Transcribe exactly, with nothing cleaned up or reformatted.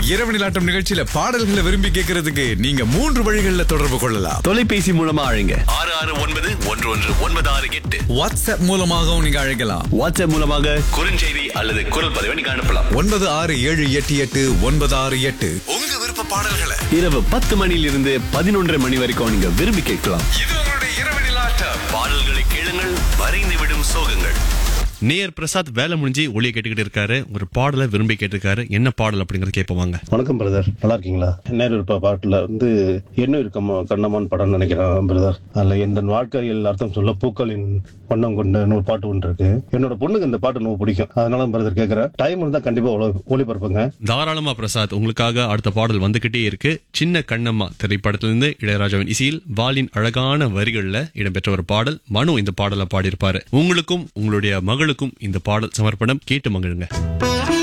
இரவு நிலாட்டம் நிகழ்ச்சியில பாடல்களை விரும்பி கேட்கறதுக்கு நீங்க மூன்று வழிகளில் தொடர்பு கொள்ளலாம். தொலைபேசி மூலமா அழைங்க ஆறு ஆறு ஒன்பது ஒன்று ஒன்று ஒன்பது ஆறு எட்டு. வாட்ஸ்அப் மூலமாகவும் நீங்க அழைக்கலாம். வாட்ஸ்அப் மூலமாக குறுஞ்செய்தி அல்லது குரல் பதிவை நீங்க அனுப்பலாம். ஒன்பது ஆறு ஏழு எட்டு எட்டு ஒன்பது ஆறு எட்டு. உங்க விருப்ப பாடல்களை இரவு பத்து மணியிலிருந்து பதினொன்றரை மணி வரைக்கும் நீங்க விரும்பி கேட்கலாம். இது உங்களுடைய இரவு நிலாட்டம். பாடல்களை கேளுங்கள், வரைந்து விடும் சோகங்கள். நேயர் பிரசாத் வேலை முடிஞ்சு ஒளியை கேட்டுக்கிட்டு இருக்காரு. ஒரு பாடலை விரும்பி கேட்டிருக்காரு. என்ன பாடல் அப்படிங்கறது கேட்போங்க. வணக்கம் பிரதர், நல்லா இருக்கீங்களா? நேரு இருப்ப பாட்டுல வந்து என்ன இருக்க கண்ணமான் படம் நினைக்கிறேன் பிரதர். அதுல எந்த வாழ்க்கையில் அர்த்தம் சொல்ல பூக்களின் வண்ணம் கொண்ட ஒரு பாட்டு ஒன்று இருக்கு. என்னோட பொண்ணுக்கு இந்த பாட்டு ரொம்ப பிடிக்கும். அதனால பிரதர் கேட்கிறேன். டைம் இருந்தா கண்டிப்பா ஒளிபரப்புங்க. தாராளமா பிரசாத், உங்களுக்காக அடுத்த பாடல் வந்துகிட்டே இருக்கு. சின்ன கண்ணம்மா திரைப்படத்திலிருந்து இளையராஜாவின் இசையில் வாலின் அழகான வரிகள்ல இடம்பெற்ற ஒரு பாடல். மனு இந்த பாடலை பாடியிருப்பாரு. உங்களுக்கும் உங்களுடைய மகளுக்கும் இந்த பாடல் சமர்ப்பணம். கேட்டு மகிழுங்க.